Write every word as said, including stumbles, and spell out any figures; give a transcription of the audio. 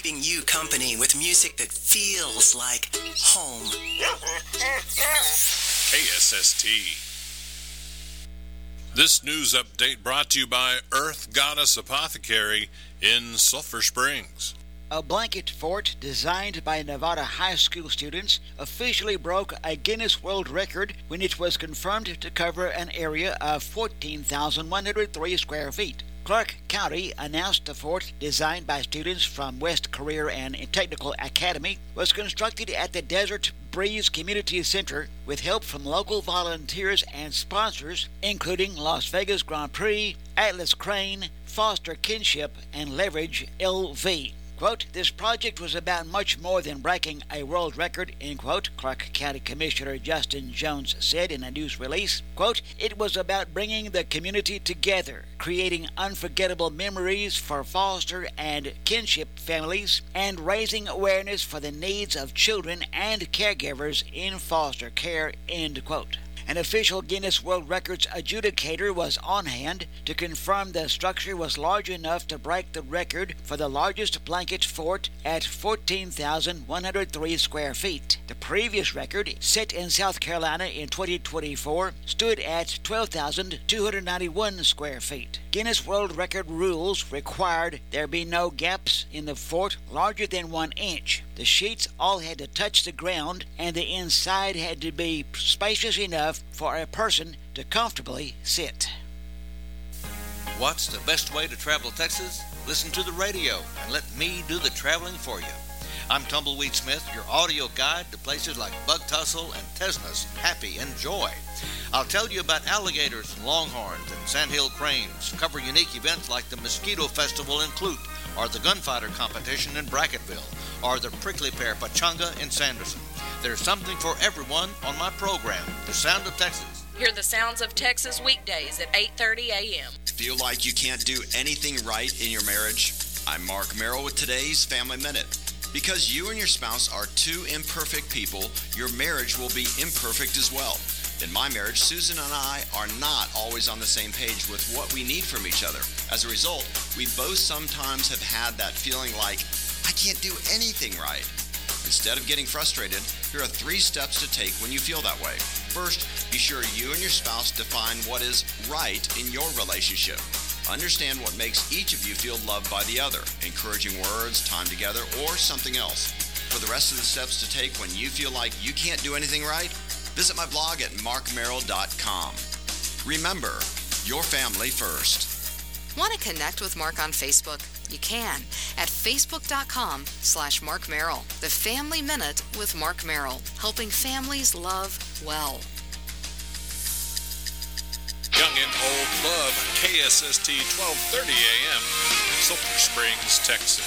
keeping you company with music that feels like home. K S S T. This news update brought to you by Earth Goddess Apothecary in Sulphur Springs. A blanket fort designed by Nevada high school students officially broke a Guinness World Record when it was confirmed to cover an area of fourteen thousand one hundred three square feet. Clark County announced the fort, designed by students from West Career and Technical Academy, was constructed at the Desert Breeze Community Center with help from local volunteers and sponsors, including Las Vegas Grand Prix, Atlas Crane, Foster Kinship, and Leverage L V. Quote, this project was about much more than breaking a world record, end quote, Clark County Commissioner Justin Jones said in a news release. Quote, it was about bringing the community together, creating unforgettable memories for foster and kinship families, and raising awareness for the needs of children and caregivers in foster care, end quote. An official Guinness World Records adjudicator was on hand to confirm the structure was large enough to break the record for the largest blanket fort at fourteen thousand one hundred three square feet. The previous record, set in South Carolina in twenty twenty-four, stood at twelve thousand two hundred ninety-one square feet. Guinness World Record rules required there be no gaps in the fort larger than one inch. The sheets all had to touch the ground, and the inside had to be spacious enough for a person to comfortably sit. What's the best way to travel Texas? Listen to the radio and let me do the traveling for you. I'm Tumbleweed Smith, your audio guide to places like Bug Tussle and Tesnas, Happy and Joy. I'll tell you about alligators and longhorns and sandhill cranes, cover unique events like the Mosquito Festival in Clute, or the Gunfighter Competition in Bracketville, or the Prickly Pear Pachanga in Sanderson. There's something for everyone on my program, The Sound of Texas. Hear the sounds of Texas weekdays at eight thirty a.m. Feel like you can't do anything right in your marriage? I'm Mark Merrill with today's Family Minute. Because you and your spouse are two imperfect people, your marriage will be imperfect as well. In my marriage, Susan and I are not always on the same page with what we need from each other. As a result, we both sometimes have had that feeling like, I can't do anything right. Instead of getting frustrated, here are three steps to take when you feel that way. First, be sure you and your spouse define what is right in your relationship. Understand what makes each of you feel loved by the other, encouraging words, time together, or something else. For the rest of the steps to take when you feel like you can't do anything right, visit my blog at mark merrill dot com. Remember, your family first. Want to connect with Mark on Facebook? You can at facebook.com slash Mark Merrill. The Family Minute with Mark Merrill, helping families love well. Young and Old Love, K S S T twelve thirty a.m., Sulphur Springs, Texas.